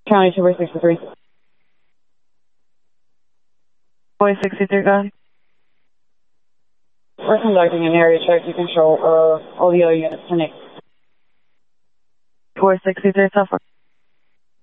County 263. Boy 63, go ahead. We're conducting an area check to control all the other units tonight. 463 so far.